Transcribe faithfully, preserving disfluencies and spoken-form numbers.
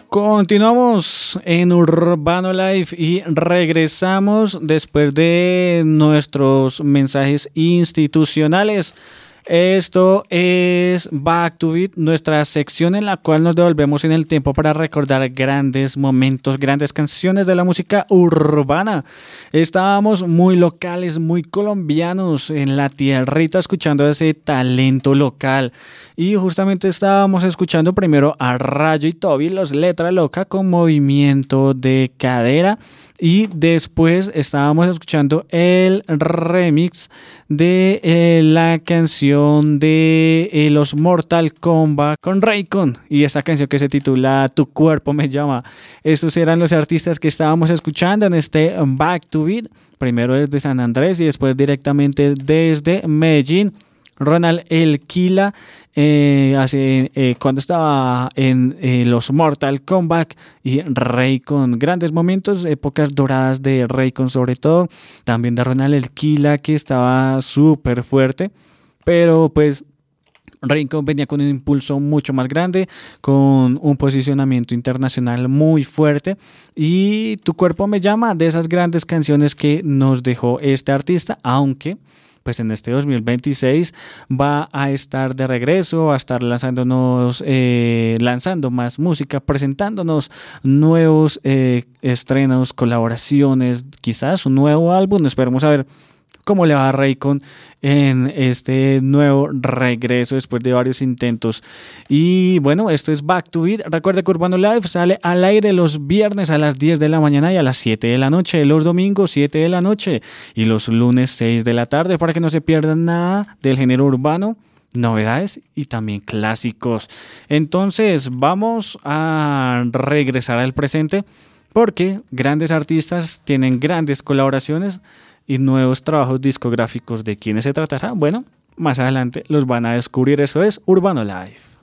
Continuamos en Urbano Life y regresamos después de nuestros mensajes institucionales. Esto es Back to Beat, nuestra sección en la cual nos devolvemos en el tiempo para recordar grandes momentos, grandes canciones de la música urbana. Estábamos muy locales, muy colombianos en la tierrita escuchando ese talento local. Y justamente estábamos escuchando primero a Rayo y Toby, los Letra Loca con movimiento de cadera. Y después estábamos escuchando el remix de eh, la canción de eh, los Mortal Kombat con Raycon. Y esa canción que se titula Tu Cuerpo Me Llama. Estos eran los artistas que estábamos escuchando en este Back to Beat. Primero desde San Andrés y después directamente desde Medellín. Ronald El Kila, eh, hace, eh, cuando estaba en eh, los Mortal Kombat y Raycon, grandes momentos, épocas doradas de Raycon sobre todo, también de Ronald El Kila que estaba súper fuerte, pero pues Raycon venía con un impulso mucho más grande, con un posicionamiento internacional muy fuerte y Tu Cuerpo Me Llama, de esas grandes canciones que nos dejó este artista, aunque pues en este dos mil veintiséis va a estar de regreso, va a estar lanzándonos, eh, lanzando más música, presentándonos nuevos eh, estrenos, colaboraciones, quizás un nuevo álbum. Esperemos a ver cómo le va a Raycon en este nuevo regreso después de varios intentos. Y bueno, esto es Back to Beat. Recuerda que Urbano Live sale al aire los viernes a las diez de la mañana y a las siete de la noche, los domingos siete de la noche y los lunes seis de la tarde, para que no se pierdan nada del género urbano, novedades y también clásicos. Entonces vamos a regresar al presente porque grandes artistas tienen grandes colaboraciones y nuevos trabajos discográficos. ¿De quiénes se tratará? Bueno, más adelante los van a descubrir. Eso es Urbano Live.